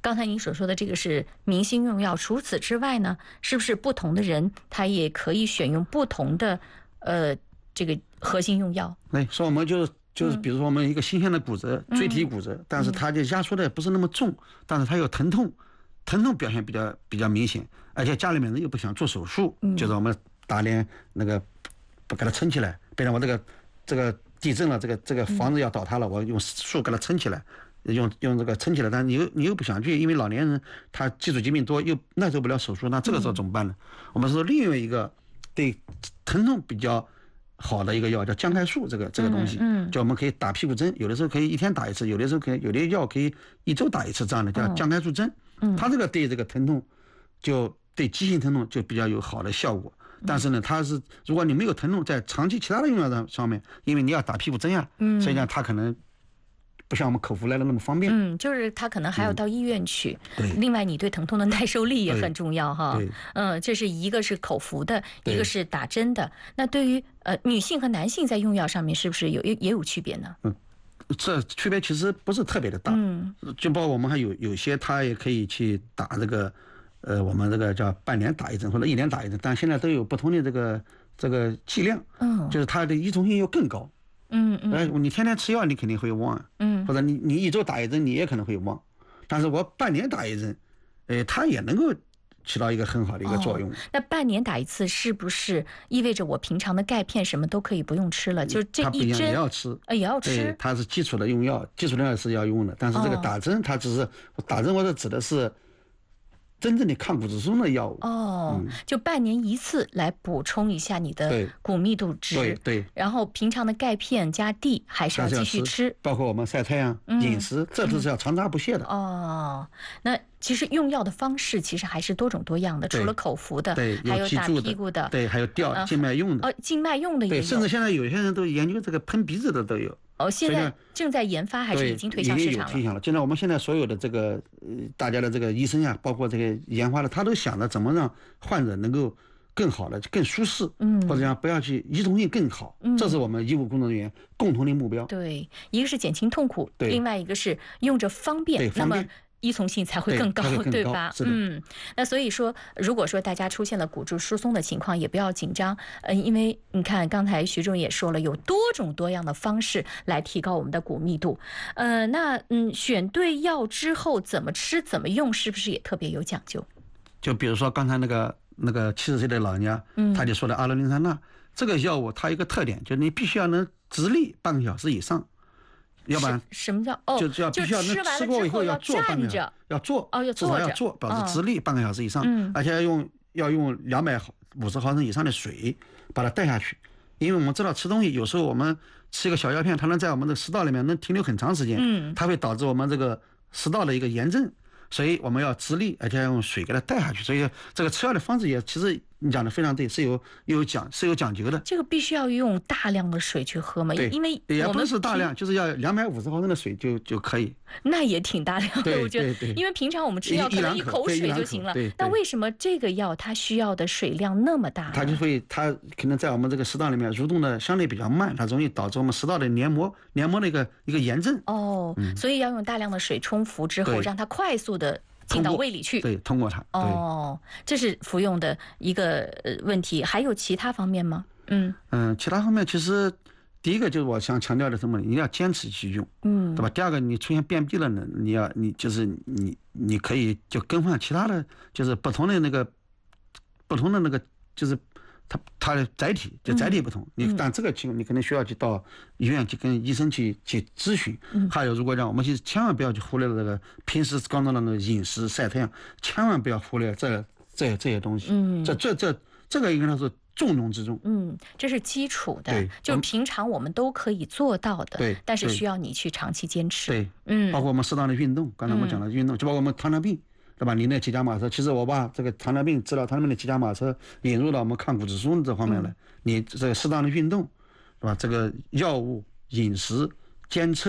刚才您所说的这个是明星用药，除此之外呢，是不是不同的人他也可以选用不同的这个核心用药？ 对，说我们就是比如说我们一个新鲜的骨折，椎体骨折，但是它就压缩的不是那么重，但是它有疼痛表现比较明显，而且家里面人又不想做手术，就是我们打点那个不给它撑起来，比如我这个地震了，这个房子要倒塌了，我用树给它撑起来，用这个撑起来，但你又不想去，因为老年人他基础疾病多，又耐受不了手术，那这个时候怎么办呢？我们说另外一个对疼痛比较好的一个药叫姜开素，这个东西，就我们可以打屁股针，有的时候可以一天打一次，有的时候有的药可以一周打一次，这样的叫姜开素针。它这个对这个疼痛，就对急性疼痛就比较有好的效果。但是呢，它是如果你没有疼痛，在长期其他的用药上面，因为你要打屁股针呀，所以呢，它可能不像我们口服来的那么方便。 就是他可能还要到医院去。 对。 另外，你对疼痛的耐受力也很重要哈。 对。 这是一个是口服的，一个是打针的。那对于女性和男性在用药上面是不是也有区别呢？ 这区别其实不是特别的大。就包括我们还有些他也可以去打这个，我们这个叫半年打一针或者1年打一针，但现在都有不同的这个剂量。就是它的依从性又更高。你天天吃药，你肯定会忘。或者你一周打一针，你也可能会忘。但是我半年打一针，它也能够起到一个很好的一个作用。 那半年打一次，是不是意味着我平常的钙片什么都可以不用吃了？就这一针也要吃， 也要吃。 它是基础的用药，基础的药是要用的。但是这个打针，它只是打针，我是指的是真正的抗骨质疏松的药物。 就半年一次来补充一下你的骨密度值。 对。 然后平常的钙片加 D 还是要继续吃， 包括我们晒太阳、饮食，这都是要常杂不懈的。 那其实用药的方式其实还是多种多样的，除了口服的，还有打屁股的， 对，还有吊静脉用的， 静脉用的也有， 甚至现在有些人都研究这个喷鼻子的都有。 现在正在研发还是已经推向市场了？ 推向了。现在我们现在所有的这个大家的这个医生包括这个研发的，他都想着怎么让患者能够更好的、更舒适，或者讲不要去依从性更好，这是我们医务工作人员共同的目标。 对，一个是减轻痛苦，另外一个是用着方便，那么依从性才会更高，对吧？那所以说，如果说大家出现了骨质疏松的情况，也不要紧张，因为你看刚才徐主任也说了，有多种多样的方式来提高我们的骨密度。选对药之后怎么吃怎么用，是不是也特别有讲究？ 就比如说刚才那个70岁的老人家，他就说的阿洛林山钠这个药物，它有一个特点，就是你必须要能直立半个小时以上。要不然什么叫就要必须要能吃过以后要坐半个小时，要坐，至少要坐，保持直立半个小时以上，而且要用250毫升以上的水把它带下去，因为我们知道吃东西有时候我们吃一个小药片，它能在我们的食道里面能停留很长时间，它会导致我们这个食道的一个炎症，所以我们要直立，而且要用水给它带下去，所以这个吃药的方式也其实你讲的非常对，是有讲究的。这个必须要用大量的水去喝吗？因为也不是大量，就是要250毫升的水就可以。 那也挺大量的，我觉得。因为平常我们吃药可能一口水就行了，但为什么这个药它需要的水量那么大？ 它可能在我们这个食道里面蠕动的相对比较慢，它容易导致我们食道的黏膜的一个炎症。 所以要用大量的水冲服之后，让它快速的进到胃里去。 对，通过它。 这是服用的一个问题，还有其他方面吗？ 其他方面其实第一个就是我想强调的什么，你要坚持去用，对吧？第二个，你出现便秘了呢，你可以就更换其他的，就是不同的那个就是它的载体不同，但这个情况你可能需要去到医院去跟医生去咨询。还有，如果让我们千万不要去忽略了这个平时刚刚的那个饮食、晒太阳，千万不要忽略这些东西。这个应该是重中之重。 这是基础的，就平常我们都可以做到的。 对， 但是需要你去长期坚持。 对，包括我们适当的运动，刚才我们讲的运动，就包括我们糖尿病。对吧？你那骑脚马车，其实我把这个治疗糖尿病的骑脚马车引入到我们抗骨质疏松这方面来。你这个适当的运动，对吧？这个药物、饮食、监测，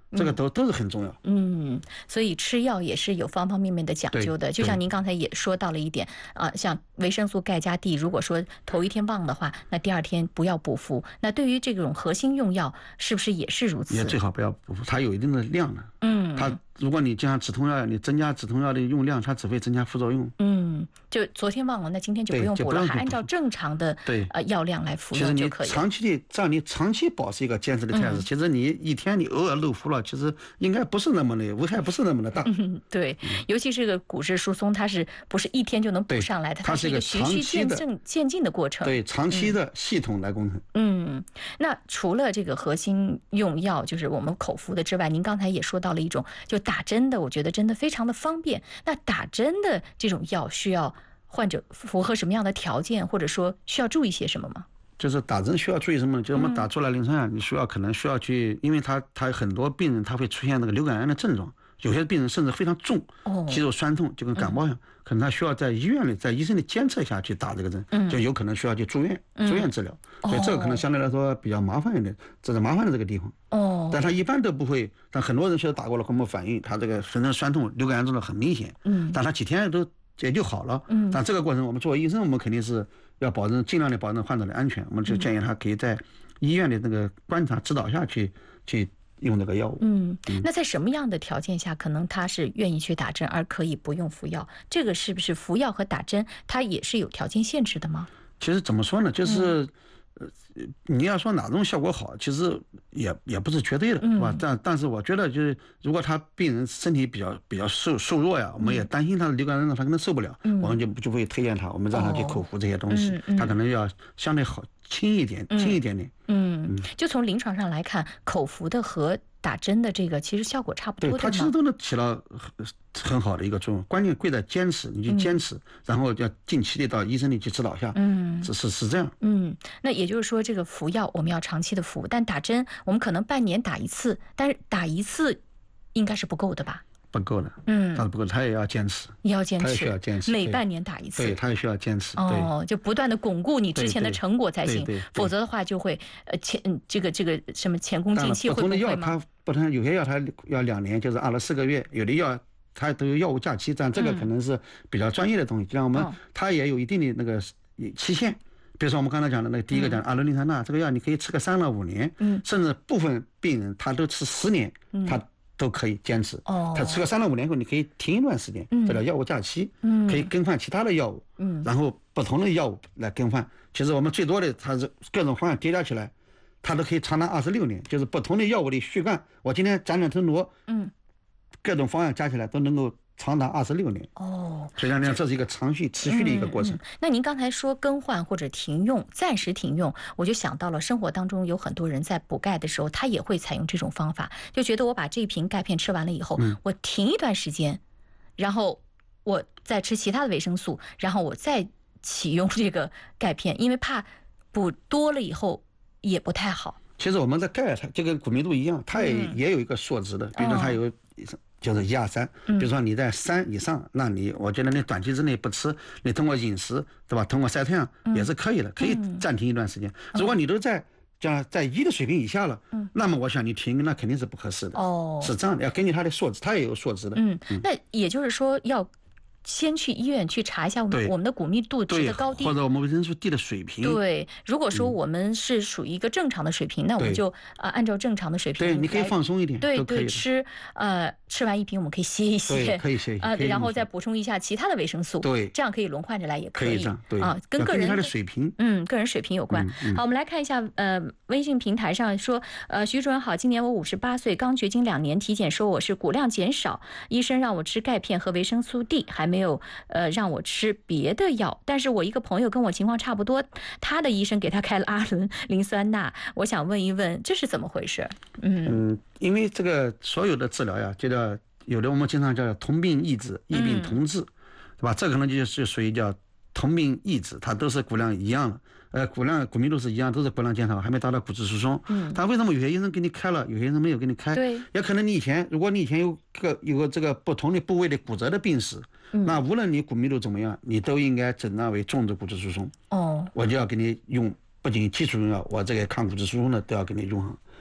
这个都是很重要。 所以吃药也是有方方面面的讲究的。就像您刚才也说到了一点啊，像维生素、钙、加 D， 如果说头一天忘的话，那第二天不要补服。那对于这种核心用药，是不是也是如此？ 也最好不要补服，它有一定的量的。它如果你就像止痛药，你增加止痛药的用量，它只会增加副作用。 就昨天忘了，那今天就不用补了，还按照正常的药量来服用就可以。 其实你长期保持一个坚持的态势，其实你一天你偶尔漏服了，其实应该不是那么的危害，不是那么的大。 对，尤其是个骨质疏松，它是不是一天就能补上来的？它是一个循序渐进的过程。 对，长期的系统来工程。 那除了这个核心用药，就是我们口服的之外，您刚才也说到了一种就打针的，我觉得真的非常的方便。那打针的这种药需要患者符合什么样的条件，或者说需要注意些什么吗？ 就是打针需要注意什么？就是我们打出来临床上，你可能需要去，因为他很多病人他会出现那个流感癌的症状，有些病人甚至非常重，肌肉酸痛，就跟感冒一样，可能他需要在医院里，在医生的监测下去打这个针，就有可能需要去住院治疗，所以这个可能相对来说比较麻烦一点，这是麻烦的这个地方。但他一般都不会，但很多人确实打过了会没反应，他这个全身酸痛、流感癌症状很明显，但他几天也就好了。但这个过程，我们作为医生，我们肯定是要尽量的保证患者的安全，我们就建议他可以在医院的那个观察指导下去用这个药物。 那在什么样的条件下，可能他是愿意去打针，而可以不用服药？这个是不是服药和打针，它也是有条件限制的吗？ 其实怎么说呢，就是你要说哪种效果好，其实也不是绝对的，是吧？但是我觉得，就是如果他病人身体比较瘦弱呀，我们也担心他的流感症状他可能受不了，我们就会推荐他，我们让他去口服这些东西，他可能要相对好轻一点点。 就从临床上来看，口服的和打针的这个其实效果差不多， 对，它其实都能起到很好的一个作用。关键贵在坚持，你去坚持，然后要近期的到医生的去指导下，是这样。 那也就是说，这个服药我们要长期的服，但打针我们可能半年打一次，但是打一次应该是不够的吧？ 不够的，但是不够，他也要坚持，他也需要坚持， 每半年打一次， 对，他也需要坚持， 就不断的巩固你之前的成果才行，否则的话就会这个什么前功尽弃， 不同的药它不同，有些药它要2年，就是24个月，有的药它都有药物假期，但这个可能是比较专业的东西，就像我们它也有一定的那个期限。比如说我们刚才讲的那个第一个讲阿伦利山钠，这个药你可以吃个3到5年，甚至部分病人他都吃10年，他都可以坚持。他吃个3到5年后，你可以停一段时间，这叫药物假期，可以更换其他的药物，然后不同的药物来更换。其实我们最多的，它是各种方案叠加起来，它都可以长达26年，就是不同的药物的续干。我今天辗转腾挪，各种方案加起来都能够长达26年。所以讲这是一个持续的一个过程。 那您刚才说更换或者停用，暂时停用，我就想到了生活当中有很多人在补钙的时候，他也会采用这种方法，就觉得我把这瓶钙片吃完了以后，我停一段时间，然后我再吃其他的维生素，然后我再启用这个钙片，因为怕补多了以后也不太好。 其实我们的钙它就跟骨密度一样，它也有一个数值的，比如说它有就是1、2、3，比如说你在3以上，那我觉得你短期之内不吃，你通过饮食，对吧？通过晒太阳也是可以的，可以暂停一段时间。如果你都在1的水平以下了，那么我想你停，那肯定是不合适的。是这样的，要根据它的数值，它也有数值的。 那也就是说要先去医院去查一下我们的骨密度值的高低， 或者我们维生素 D 的水平。 对，如果说我们是属于一个正常的水平，那我们就按照正常的水平。 对，你可以放松一点。 对，吃完1瓶我们可以歇一歇， 可以歇一歇， 然后再补充一下其他的维生素。 对， 这样可以轮换着来也可以。 对跟个人他的水平， 个人水平有关。好，我们来看一下微信平台上说，徐主任好，今年我58岁，刚绝经2年，体检说我是骨量减少，医生让我吃钙片和维生素 D， 还没有让我吃别的药。但是我一个朋友跟我情况差不多，他的医生给他开了阿伦磷酸钠，我想问一问这是怎么回事？ 因为这个所有的治疗呀，就叫有的我们经常叫同病异治，异病同治，对吧？这可能就是属于叫同病异治，它都是骨量一样的，骨密度是一样，都是骨量减少，还没达到骨质疏松。但为什么有些医生给你开了，有些人没有给你开？ 对， 也可能如果你以前有个这个不同的部位的骨折的病史，那无论你骨密度怎么样，你都应该诊断为重度骨质疏松。我就要给你用不仅基础用药，我这个抗骨质疏松的都要给你用上。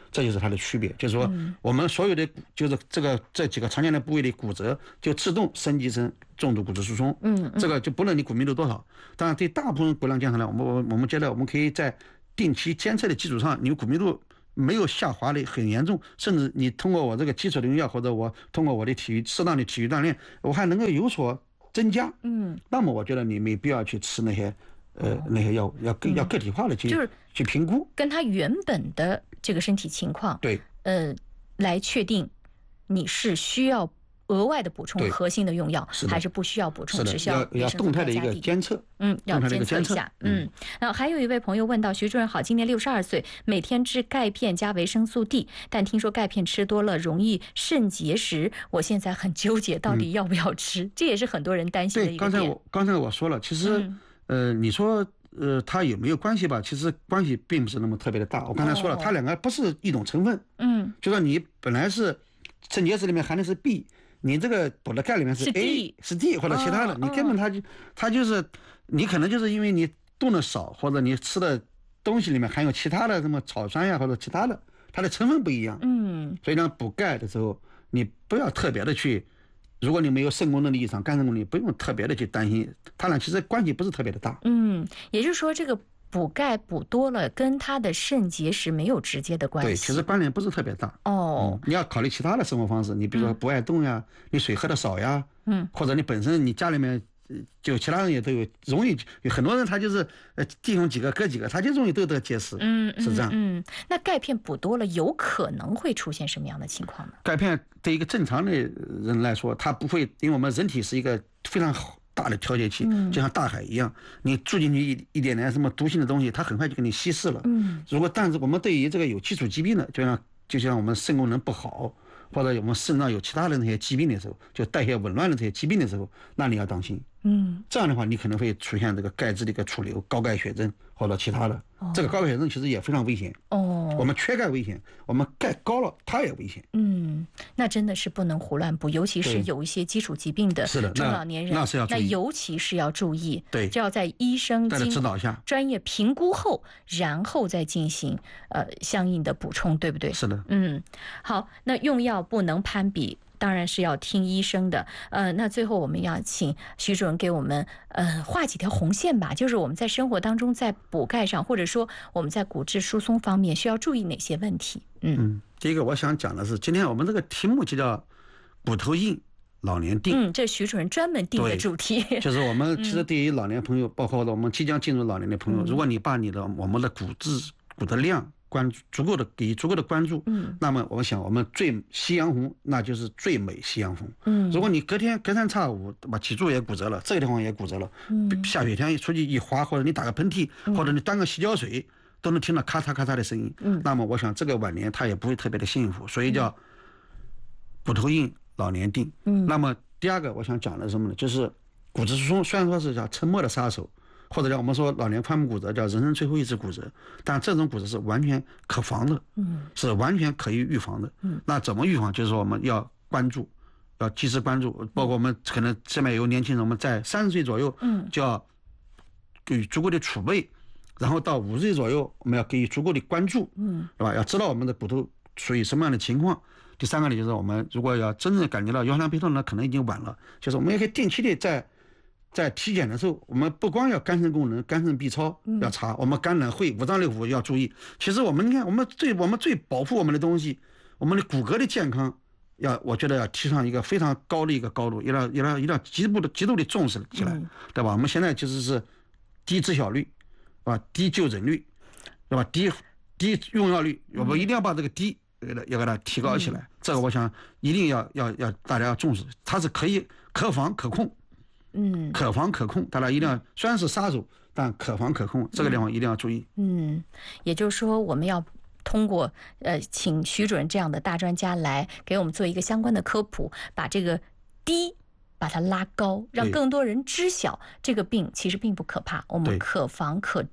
这就是它的区别。就是说，我们所有的就是这几个常见的部位的骨折，就自动升级成重度骨质疏松。这个就不论你骨密度多少，当然对大部分骨量检查呢，我们觉得我们可以在定期监测的基础上，你骨密度没有下滑的很严重，甚至你通过我这个基础的用药，或者我通过我的适当的体育锻炼，我还能够有所增加。那么我觉得你没必要去吃那些药物，要个体化的去评估， 跟他原本的这个身体情况， 对， 来确定你是需要额外的补充核心的用药，还是不需要补充，只需要动态的一个监测， 要监测一下。那还有一位朋友问到，徐主任好，今年62岁，每天吃钙片加维生素 D， 但听说钙片吃多了容易肾结石，我现在很纠结，到底要不要吃？这也是很多人担心的一个点。 对，刚才我说了，其实你说它有没有关系吧？其实关系并不是那么特别的大。我刚才说了，它两个不是一种成分。就说你本来是肾结石里面含的是 B。你这个补的钙里面是 A 是 D 或者其他的，你根本它就是你可能就是因为你动的少，或者你吃的东西里面含有其他的什么草酸呀或者其他的，它的成分不一样。所以呢，补钙的时候你不要特别的去，如果你没有肾功能的异常、肝肾功能，不用特别的去担心，它俩其实关系不是特别的大。 也就是说这个补钙补多了跟他的肾结石没有直接的关系。 对，其实关联不是特别大。你要考虑其他的生活方式，你比如说不爱动呀，你水喝的少呀，或者你本身你家里面就其他人也都有，容易有很多人他就是弟兄几个哥几个，他就容易都得结石。是这样。 那钙片补多了有可能会出现什么样的情况呢？ 钙片对一个正常的人来说，它不会，因为我们人体是一个非常大的调节器，就像大海一样，你注进去一点点什么毒性的东西，它很快就给你稀释了。但是我们对于这个有基础疾病的，就像我们肾功能不好，或者我们肾脏有其他的那些疾病的时候，就代谢紊乱的这些疾病的时候，那你要当心。这样的话你可能会出现这个钙质的一个储留、高钙血症或者其他的。这个高钙血症其实也非常危险。我们缺钙危险，我们钙高了它也危险。 那真的是不能胡乱补，尤其是有一些基础疾病的中老年人，那尤其是要注意。 对， 就要在医生指导下、 专业评估后，然后再进行相应的补充，对不对？ 是的。 好，那用药不能攀比，当然是要听医生的。那最后我们要请徐主任给我们画几条红线吧，就是我们在生活当中在补钙上，或者说我们在骨质疏松方面需要注意哪些问题？ 第一个我想讲的是，今天我们这个题目就叫骨头硬老年定。 这徐主任专门定的主题。 就是我们其实对于老年朋友，包括我们即将进入老年的朋友，如果你把我们的骨的量给予足够的关注，那么我想我们最夕阳红，那就是最美夕阳红。如果你隔三差五把脊柱也骨折了，这个地方也骨折了，下雪天出去一滑，或者你打个喷嚏，或者你端个洗脚水，都能听到咔嚓咔嚓的声音。那么我想这个晚年他也不会特别的幸福，所以叫骨头硬老年定。那么第二个我想讲的是什么呢？就是骨质疏松虽然说是叫沉默的杀手，或者叫我们说老年髋部骨折叫人生最后一次骨折，但这种骨折是完全可防的，是完全可以预防的。那怎么预防？就是说我们要关注，要及时关注，包括我们可能下面有年轻人，我们在30岁左右就要给予足够的储备，然后到50岁左右我们要给予足够的关注，是吧？要知道我们的骨头属于什么样的情况。第三个呢，就是我们如果要真正感觉到腰酸背痛呢，可能已经晚了，就是我们也可以定期的在体检的时候，我们不光要肝肾功能、肝肾 B 超要查，我们肝胆肺、五脏六腑要注意。其实我们你看，我们最保护我们的东西，我们的骨骼的健康，我觉得要提上一个非常高的一个高度，要极度的重视起来，对吧？我们现在是低知晓率，啊，低就诊率，对吧？低用药率，我们一定要把这个低要给它提高起来。这个我想一定要大家要重视，它是可防可控。可防可控，大家一定要，虽然是杀手，但可防可控，这个地方一定要注意。 也就是说，我们要通过请徐主任这样的大专家来给我们做一个相关的科普，把这个低把它拉高，让更多人知晓这个病其实并不可怕，我们可防可治，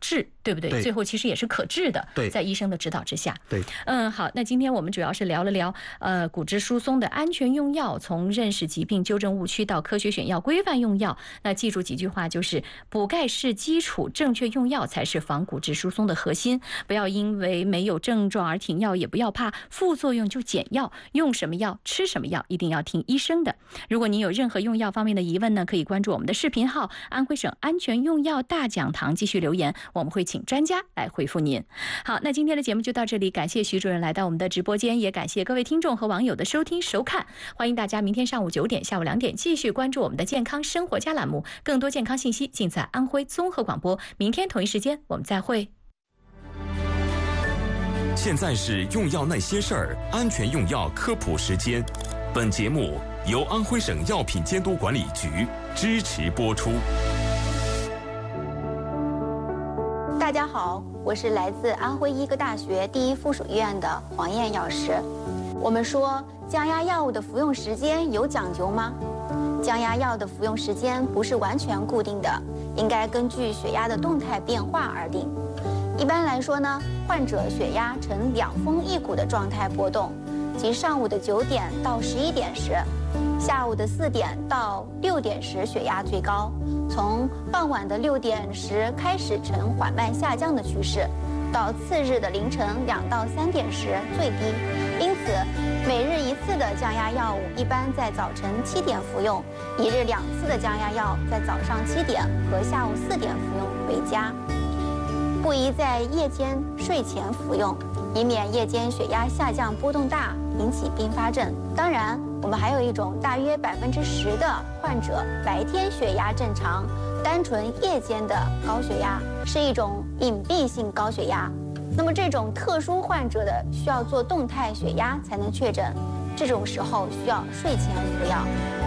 对不对？最后其实也是可治的。 对， 在医生的指导之下。 对， 好，那今天我们主要是聊了聊骨质疏松的安全用药，从认识疾病、纠正误区到科学选药、规范用药。那记住几句话，就是补钙是基础，正确用药才是防骨质疏松的核心。不要因为没有症状而停药，也不要怕副作用就减药。用什么药吃什么药，一定要听医生的。如果您有任何用药方面的疑问呢，可以关注我们的视频号“安徽省安全用药大讲堂”，继续留言，我们会请专家来回复您。好，那今天的节目就到这里，感谢徐主任来到我们的直播间，也感谢各位听众和网友的收听收看。欢迎大家明天上午9点、下午2点继续关注我们的健康生活家栏目，更多健康信息尽在安徽综合广播。明天同一时间我们再会。 现在是用药那些事儿，安全用药科普时间。本节目由安徽省药品监督管理局支持播出。 大家好，我是来自安徽医科大学第一附属医院的黄燕药师。我们说降压药物的服用时间有讲究吗？降压药的服用时间不是完全固定的，应该根据血压的动态变化而定。一般来说呢，患者血压呈两峰一谷的状态波动，即上午的9点到11点时，下午的4点到6点时血压最高，从傍晚的6点时开始呈缓慢下降的趋势，到次日的凌晨2到3点时最低。因此，每日1次的降压药物一般在早晨7点服用，1日2次的降压药在早上7点和下午4点服用为佳。不宜在夜间睡前服用，以免夜间血压下降波动大，引起并发症。当然，我们还有一种大约10%的患者白天血压正常，单纯夜间的高血压是一种隐蔽性高血压。那么这种特殊患者的需要做动态血压才能确诊，这种时候需要睡前服药。